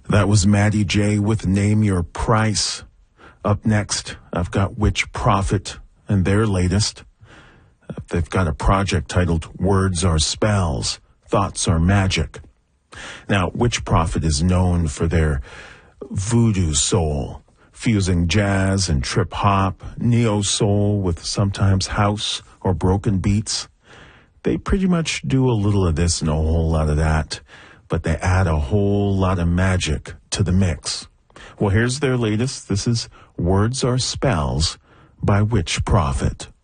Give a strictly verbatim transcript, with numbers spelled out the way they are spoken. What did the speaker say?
That was Maddie J with Name Your Price. Up next, I've got Witch Prophet and their latest. They've got a project titled Words Are Spells, Thoughts Are Magic. Now, Witch Prophet is known for their voodoo soul, fusing jazz and trip-hop, neo-soul with sometimes house or broken beats. They pretty much do a little of this and a whole lot of that, but they add a whole lot of magic to the mix. Well, here's their latest. This is Words Are Spells by Witch Prophet.